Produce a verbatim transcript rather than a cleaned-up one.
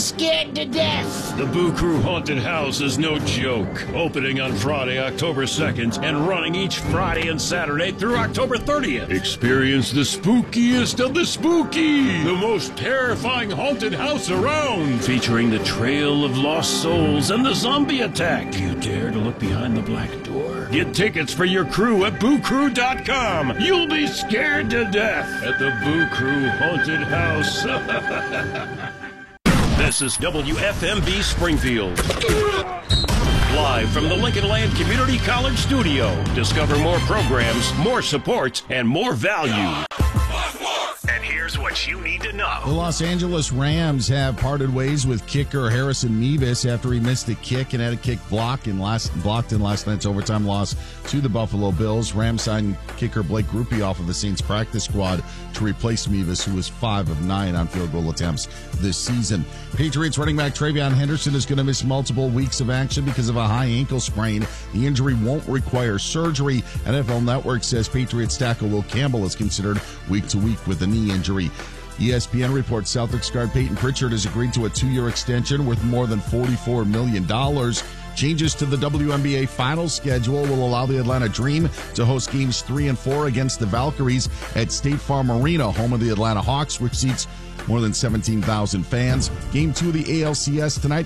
scared to death. The Boo Crew Haunted House is no joke. Opening on Friday, October second, and running each Friday and Saturday through October thirtieth. Experience the spookiest of the spooky. The most terrifying haunted house around. Featuring the Trail of Lost Souls and the zombie attack. Do you dare to look behind the black door? Get tickets for your crew at boo crew dot com. You'll be scared to death at the Boo Crew Haunted House. This is W F M B Springfield. Live from the Lincoln Land Community College studio. Discover more programs, more support, and more value. And here's what you need to know. The Los Angeles Rams have parted ways with kicker Harrison Mevis after he missed a kick and had a kick block in last, blocked in last night's overtime loss to the Buffalo Bills. Rams signed kicker Blake Grupe off of the Saints practice squad to replace Mevis, who was five of nine on field goal attempts this season. Patriots running back TreVeyon Henderson is going to miss multiple weeks of action because of a high ankle sprain. The injury won't require surgery. N F L Network says Patriots tackle Will Campbell is considered week to week with a knee injury. E S P N reports Celtics guard Peyton Pritchard has agreed to a two-year extension worth more than forty-four million dollars. Changes to the W N B A final schedule will allow the Atlanta Dream to host games three and four against the Valkyries at State Farm Arena, home of the Atlanta Hawks, which seats more than seventeen thousand fans. Game two of the A L C S tonight.